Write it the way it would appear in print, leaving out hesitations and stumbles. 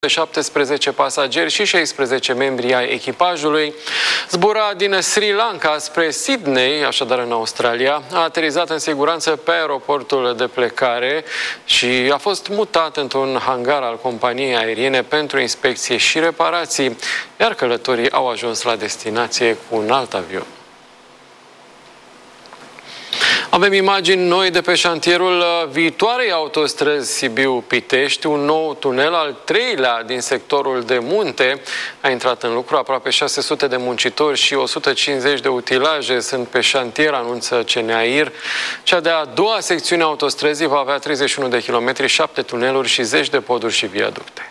17 pasageri și 16 membri ai echipajului. Zbura din Sri Lanka spre Sydney, așadar în Australia, a aterizat în siguranță pe aeroportul de plecare și a fost mutat într-un hangar al companiei aeriene pentru inspecție și reparații, iar călătorii au ajuns la destinație cu un alt avion. Avem imagini noi de pe șantierul viitoarei autostrăzi Sibiu-Pitești. Un nou tunel, al treilea din sectorul de munte, a intrat în lucru. Aproape 600 de muncitori și 150 de utilaje sunt pe șantier, anunță CNAIR. Cea de-a doua secțiune a autostrăzii va avea 31 de kilometri, 7 tuneluri și 10 de poduri și viaducte.